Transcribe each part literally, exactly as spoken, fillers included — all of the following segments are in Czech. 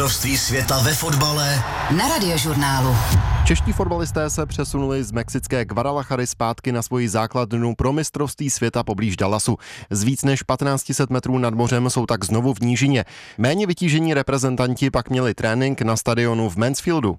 Mistrovství světa ve fotbale na Radiožurnálu. Čeští fotbalisté se přesunuli z mexické Guadalajary zpátky na svoji základnu pro mistrovství světa poblíž Dallasu. Z víc než patnáct set metrů nad mořem jsou tak znovu v nížině. Méně vytížení reprezentanti pak měli trénink na stadionu v Mansfieldu.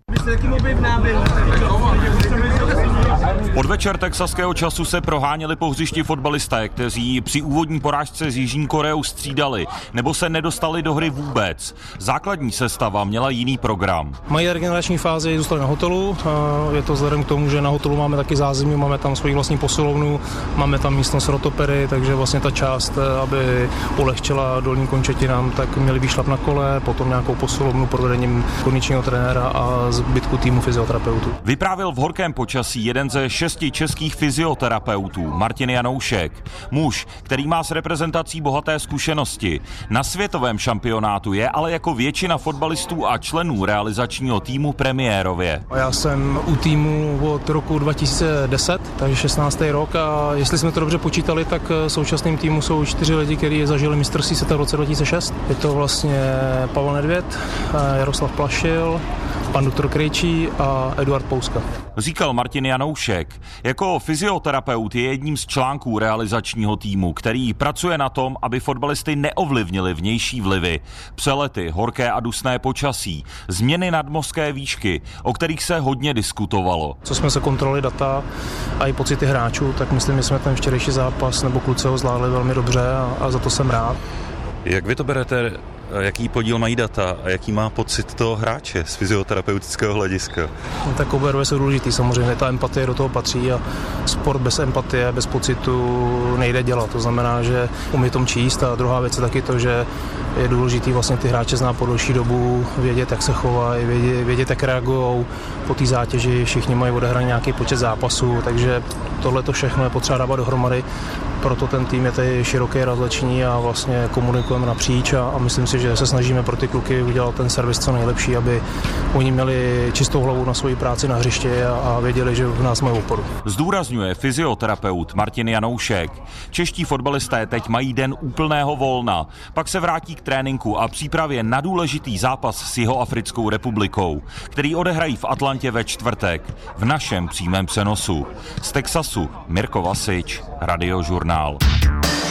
Podvečer texaského času se proháněli po hřišti fotbalisté, kteří při úvodní porážce s Jižní Koreou střídali nebo se nedostali do hry vůbec. Základní sestava měla jiný program. Mají regenerační fázi, zůstali na hotelu. Je to vzhledem k tomu, že na hotelu máme taky zázemí, máme tam svoji vlastní posilovnu, máme tam místnost rotopery, takže vlastně ta část, aby ulehčila dolním končetinám, tak měli výšlap na kole, potom nějakou posilovnu pod vedením kondičního trenéra a zbytku týmu fyzioterapeutů. Vyprávěl v horkém počasí jeden ze šesti českých fyzioterapeutů, Martin Janoušek. Muž, který má s reprezentací bohaté zkušenosti. Na světovém šampionátu je ale jako většina fotbalistů a členů realizačního týmu premiérově. Já jsem u týmu od roku dva tisíce deset, takže šestnáctý rok, a jestli jsme to dobře počítali, tak současným týmu jsou čtyři lidi, kteří zažili mistrovství světa v roce dva tisíce šest. Je to vlastně Pavel Nedvěd, Jaroslav Plašil, pan doktor Krejčí a Eduard Pouska. Říkal Martin Janoušek. Jako fyzioterapeut je jedním z článků realizačního týmu, který pracuje na tom, aby fotbalisty neovlivnili vnější vlivy. Přelety, horké a dusné počasí, změny nadmořské výšky, o kterých se hodně diskutovalo. Co jsme se kontrolovali data a i pocity hráčů, tak myslím, že jsme ten včerejší zápas nebo kluci ho zvládli velmi dobře a, a za to jsem rád. Jak vy to berete? Jaký podíl mají data a jaký má pocit toho hráče z fyzioterapeutického hlediska? No, tak oba jsou důležitý, samozřejmě ta empatie do toho patří a sport bez empatie, bez pocitu nejde dělat. To znamená, že umí tom číst, a druhá věc je taky to, že je důležitý vlastně ty hráče znát po delší dobu, vědět, jak se chovají, vědět, vědět jak reagují po té zátěži, všichni mají odehraný nějaký počet zápasů, takže tohle to všechno je potřeba dávat dohromady. Proto ten tým je tady široký, rozleční a vlastně komunikujeme napříč a, a myslím si, že se snažíme pro ty kluky udělat ten servis co nejlepší, aby oni měli čistou hlavu na svoji práci na hřiště a, a věděli, že v nás mají oporu. Zdůrazňuje fyzioterapeut Martin Janoušek. Čeští fotbalisté teď mají den úplného volna, pak se vrátí k tréninku a přípravě na důležitý zápas s Jihoafrickou republikou, který odehrají v Atlantě ve čtvrtek v našem přímém přenosu. Z Texasu Mirko Vasič, Radiožurnál.